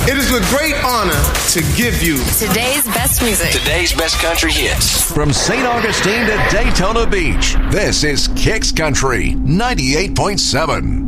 It is with great honor to give you today's best music. Today's best country hits. From St. Augustine to Daytona Beach, this is Kicks Country 98.7.